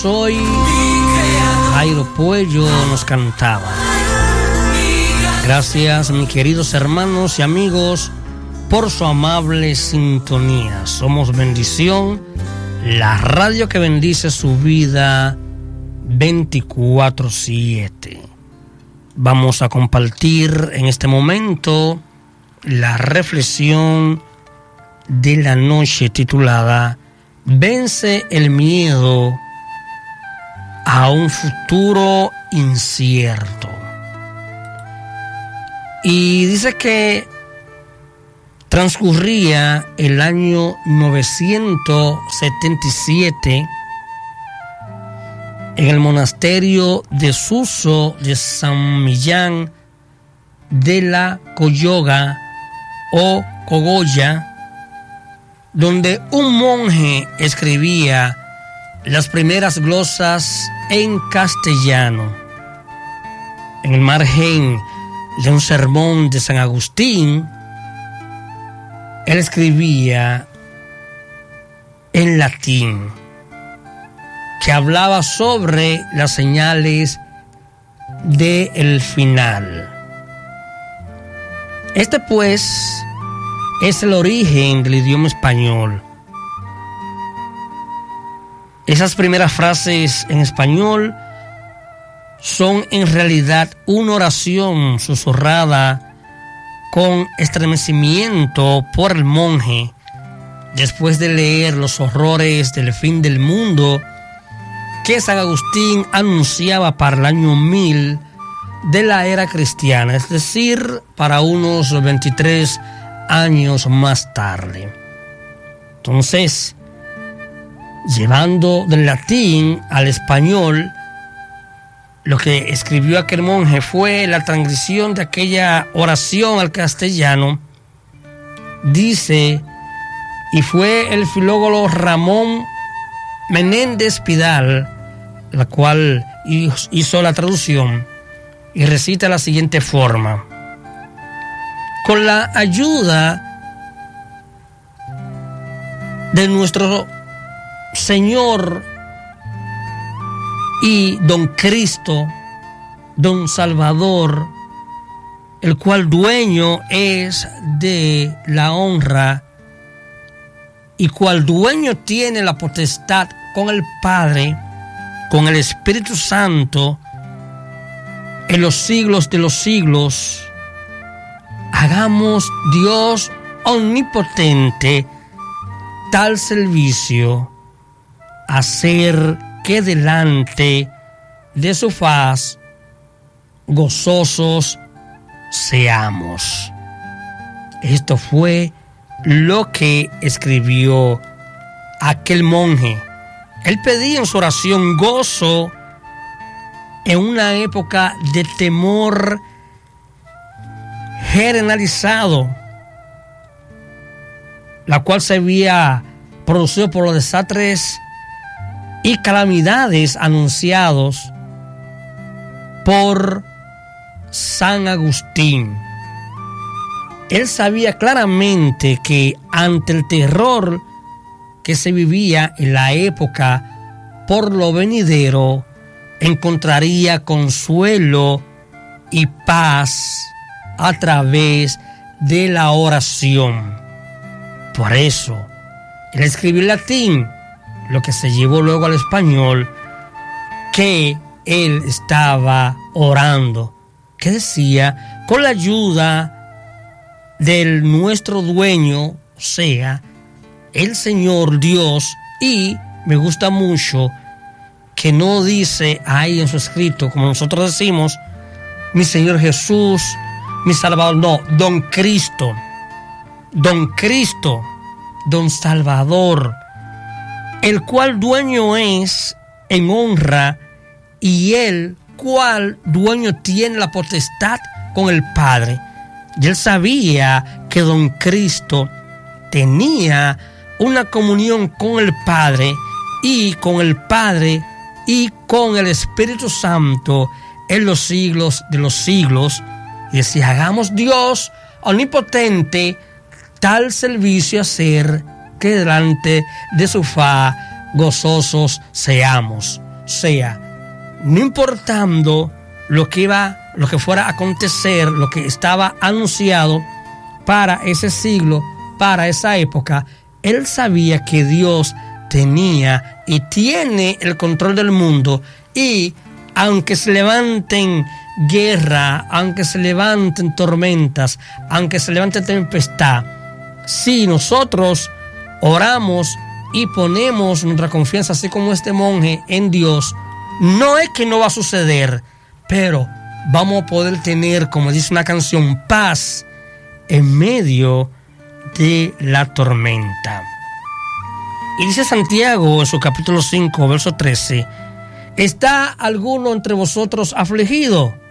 soy. Jairo Puello nos cantaba. Gracias, mis queridos hermanos y amigos, por su amable sintonía. Somos Bendición, la radio que bendice su vida 24/7. Vamos a compartir en este momento la reflexión de la noche titulada Vence el miedo a un futuro incierto. Y dice que transcurría el año 977 en el monasterio de Suso de San Millán de la Coyoga o Cogolla, donde un monje escribía las primeras glosas en castellano. En el margen de un sermón de San Agustín, él escribía en latín, que hablaba sobre las señales del final. Este, pues, es el origen del idioma español. Esas primeras frases en español son en realidad una oración susurrada con estremecimiento por el monje después de leer los horrores del fin del mundo que San Agustín anunciaba para el año 1000 de la era cristiana, es decir, para unos 23 años más tarde. Entonces, llevando del latín al español, lo que escribió aquel monje fue la transcripción de aquella oración al castellano. Dice, y fue el filólogo Ramón Menéndez Pidal, la cual hizo la traducción, y recita la siguiente forma: con la ayuda de nuestro Señor y Don Cristo, Don Salvador, el cual dueño es de la honra y cual dueño tiene la potestad con el Padre, con el Espíritu Santo, en los siglos de los siglos, hagamos Dios omnipotente tal servicio, hacer que delante de su faz gozosos seamos. Esto fue lo que escribió aquel monje. Él pedía en su oración gozo en una época de temor generalizado, la cual se había producido por los desastres y calamidades anunciados por San Agustín. Él sabía claramente que ante el terror que se vivía en la época por lo venidero, encontraría consuelo y paz a través de la oración. Por eso, él escribió en latín, lo que se llevó luego al español, que él estaba orando, que decía, con la ayuda del nuestro dueño, o sea, el Señor Dios. Y me gusta mucho que no dice ahí en su escrito, como nosotros decimos, mi Señor Jesús, mi Salvador, no, Don Cristo, Don Salvador, el cual dueño es en honra, y el cual dueño tiene la potestad con el Padre. Y él sabía que Don Cristo tenía una comunión con el Padre y con el Padre y con el Espíritu Santo en los siglos de los siglos. Y decía, hagamos Dios omnipotente tal servicio hacer que delante de su faz gozosos seamos. sea, no importando lo que fuera a acontecer, lo que estaba anunciado para ese siglo, para esa época, él sabía que Dios tenía y tiene el control del mundo, y aunque se levanten guerra, aunque se levanten tormentas, aunque se levante tempestad, si nosotros oramos y ponemos nuestra confianza, así como este monje, en Dios, no es que no va a suceder, pero vamos a poder tener, como dice una canción, paz en medio de la tormenta. Y dice Santiago en su capítulo 5, verso 13: ¿está alguno entre vosotros afligido?